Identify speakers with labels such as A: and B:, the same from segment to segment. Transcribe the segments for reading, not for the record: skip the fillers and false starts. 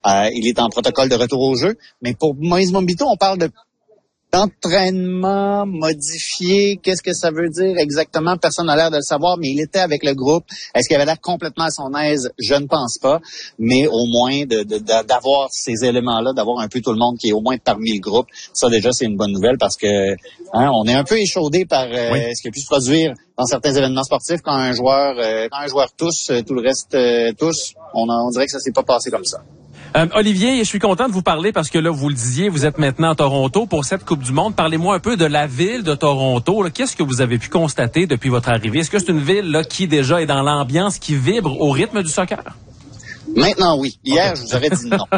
A: Il est en protocole de retour au jeu. Mais pour Moïse Mumbito, on parle d'entraînement modifié. Qu'est-ce que ça veut dire exactement? Personne n'a l'air de le savoir, mais il était avec le groupe. Est-ce qu'il avait l'air complètement à son aise? Je ne pense pas. Mais au moins, d'avoir ces éléments-là, d'avoir un peu tout le monde qui est au moins parmi le groupe, ça déjà, c'est une bonne nouvelle parce que on est un peu échaudé par ce qui a pu se produire dans certains événements sportifs quand un joueur tousse, tout le reste tousse. On dirait que ça s'est pas passé comme ça.
B: Olivier, je suis content de vous parler parce que là, vous le disiez, vous êtes maintenant à Toronto pour cette Coupe du Monde. Parlez-moi un peu de la ville de Toronto. Qu'est-ce que vous avez pu constater depuis votre arrivée? Est-ce que c'est une ville là, qui déjà est dans l'ambiance, qui vibre au rythme du soccer?
A: Maintenant, oui. Hier, je vous aurais dit non.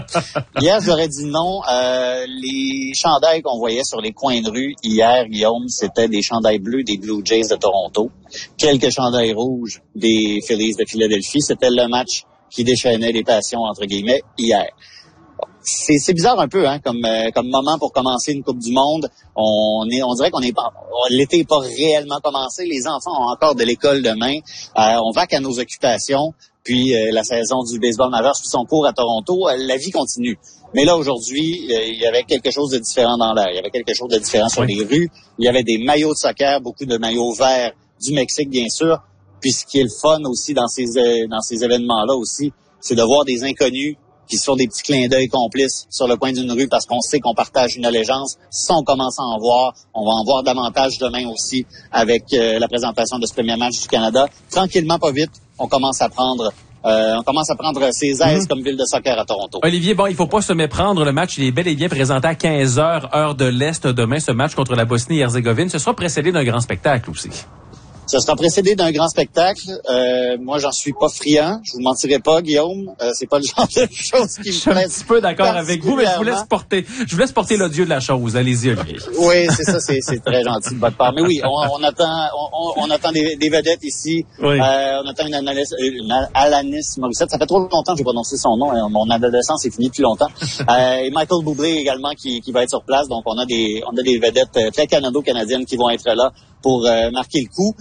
A: Les chandails qu'on voyait sur les coins de rue hier, Guillaume, c'était des chandails bleus des Blue Jays de Toronto. Quelques chandails rouges des Phillies de Philadelphie. C'était le match qui déchaînait les passions, entre guillemets, hier. C'est bizarre un peu, comme moment pour commencer une Coupe du Monde. On dirait l'été n'est pas réellement commencé. Les enfants ont encore de l'école demain. On vaque à nos occupations. Puis la saison du baseball majeur suit son cours à Toronto. La vie continue. Mais là, aujourd'hui, il y avait quelque chose de différent dans l'air. Il y avait quelque chose de différent sur les rues. Il y avait des maillots de soccer, beaucoup de maillots verts du Mexique, bien sûr. Puis ce qui est le fun aussi dans ces événements-là aussi, c'est de voir des inconnus qui se font des petits clins d'œil complices sur le coin d'une rue parce qu'on sait qu'on partage une allégeance. Ça, on commence à en voir. On va en voir davantage demain aussi avec la présentation de ce premier match du Canada. Tranquillement, pas vite, on commence à prendre ses aises comme ville de soccer à Toronto.
B: Olivier, il faut pas se méprendre. Le match, il est bel et bien présenté à 15h, heure de l'Est demain. Ce match contre la Bosnie-Herzégovine, ce sera précédé d'un grand spectacle aussi.
A: Ça sera précédé d'un grand spectacle. Moi, j'en suis pas friand. Je vous mentirai pas, Guillaume. C'est pas le genre de chose qui me plaît.
B: Je suis un petit peu d'accord avec vous, mais je vous laisse porter l'odieux de la chose. Allez-y, Olivier.
A: Oui, c'est ça. C'est très gentil de votre part. Mais oui, on attend des vedettes ici. Oui. On attend une Alanis Morissette. Ça fait trop longtemps que j'ai prononcé son nom. Mon adolescence est finie depuis longtemps. Et Michael Bublé également qui va être sur place. Donc, on a des vedettes très canadiennes qui vont être là pour marquer le coup.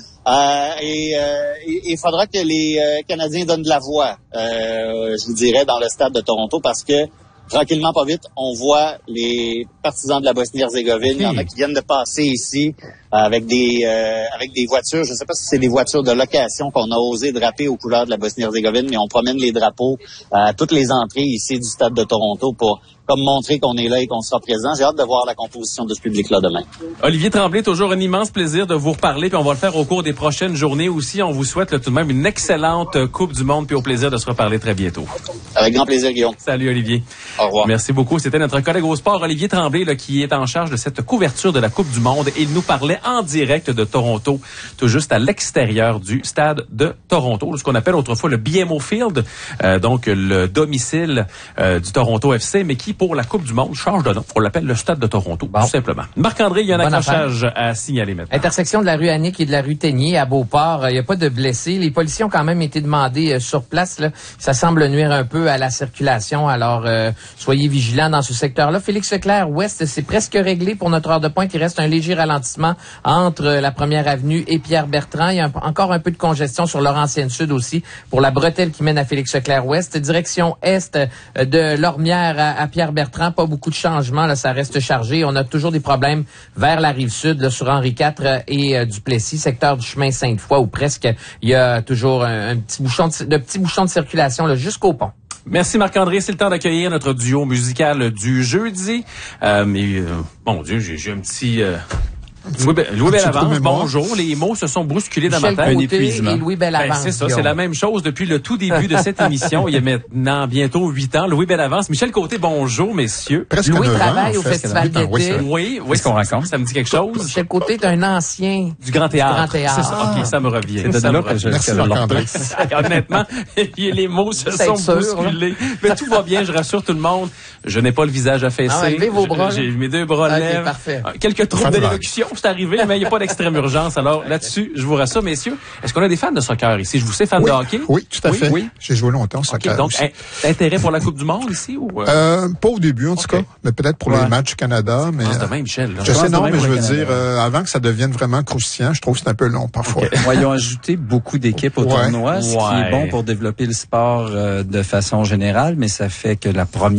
A: Il faudra que les Canadiens donnent de la voix, je vous dirais, dans le stade de Toronto, parce que tranquillement, pas vite, on voit les partisans de la Bosnie-Herzégovine. Il y en a qui viennent de passer ici avec des voitures. Je ne sais pas si c'est des voitures de location qu'on a osé draper aux couleurs de la Bosnie-Herzégovine, mais on promène les drapeaux à toutes les entrées ici du stade de Toronto pour montrer qu'on est là et qu'on sera présent. J'ai hâte de voir la composition de ce public-là demain.
B: Olivier Tremblay, toujours un immense plaisir de vous reparler, puis on va le faire au cours des prochaines journées aussi. On vous souhaite tout de même une excellente Coupe du Monde, puis au plaisir de se reparler très bientôt.
A: Avec grand plaisir, Guillaume.
B: Salut, Olivier.
A: Au revoir.
B: Merci beaucoup. C'était notre collègue au sport, Olivier Tremblay, qui est en charge de cette couverture de la Coupe du Monde. Il nous parlait en direct de Toronto, tout juste à l'extérieur du stade de Toronto, ce qu'on appelle autrefois le BMO Field, donc le domicile du Toronto FC, mais qui, pour la Coupe du Monde, change de nom. On l'appelle le Stade de Toronto, tout simplement. Marc-André, il y a un accrochage à signaler maintenant.
C: Intersection de la rue Annick et de la rue Ténier à Beauport. Il n'y a pas de blessés. Les policiers ont quand même été demandés sur place. Là. Ça semble nuire un peu à la circulation. Alors, soyez vigilants dans ce secteur-là. Félix Leclerc Ouest, c'est presque réglé pour notre heure de pointe. Il reste un léger ralentissement entre la Première Avenue et Pierre-Bertrand. Il y a encore un peu de congestion sur Laurentienne Sud aussi pour la bretelle qui mène à Félix Leclerc Ouest. Direction est de Lormière à Pierre-Bertrand, pas beaucoup de changements, là, ça reste chargé. On a toujours des problèmes vers la Rive-Sud, là, sur Henri IV et Duplessis, secteur du chemin Sainte-Foy, où presque il y a toujours un petit bouchon de circulation là, jusqu'au pont.
B: Merci Marc-André, c'est le temps d'accueillir notre duo musical du jeudi. Mon Dieu, j'ai un petit... Louis Bellavance, bonjour. Les mots se sont bousculés dans ma tête.
C: Un épuisement. Et Louis Bellavance.
B: C'est ça, c'est la même chose depuis le tout début de cette émission. Il y a maintenant bientôt 8 ans. Louis Bellavance. Michel Côté, bonjour, messieurs.
C: Presque Louis travaille au Festival d'été.
B: Oui. Qu'est-ce qu'on raconte? Ça me dit quelque chose?
C: Michel Côté est un ancien
B: du Grand Théâtre. C'est ça. OK, ça me revient.
D: C'est de là que je
B: Honnêtement, les mots se sont bousculés. Mais tout va bien, je rassure tout le monde. Je n'ai pas le visage affaissé.
C: Levez vos bras.
B: J'ai mes deux bras lèvres.
C: Parfait.
B: Quelques troubles d'élocution. C'est arrivé, mais il n'y a pas d'extrême urgence. Alors là-dessus, je vous rassure, messieurs. Est-ce qu'on a des fans de soccer ici? Je vous sais, fans de hockey?
D: Oui, tout à fait. Oui. J'ai joué longtemps au soccer.
B: Donc, intérêt pour la Coupe du Monde ici? Ou
D: pas au début, en tout cas. Mais peut-être pour les matchs du Canada. Mais,
B: demain, Michel.
D: Je sais, non, mais je veux dire, avant que ça devienne vraiment croustillant, je trouve que c'est un peu long parfois.
E: Ils ont ajouté beaucoup d'équipes au tournoi, ce qui est bon pour développer le sport de façon générale, mais ça fait que la première